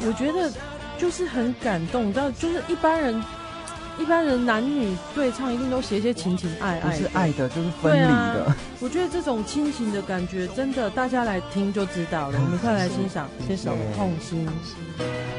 我觉得就是很感动，到就是一般人男女对唱一定都写一些情情爱爱的， 不是爱的就是分离的。 我觉得这种亲情的感觉，真的大家来听就知道了。我们快来欣赏这首《痛心》。